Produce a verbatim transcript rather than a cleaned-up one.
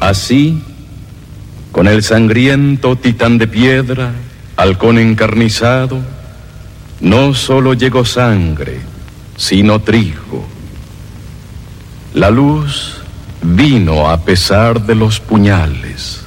Así, con el sangriento titán de piedra, halcón encarnizado, no solo llegó sangre, sino trigo. La luz vino a pesar de los puñales.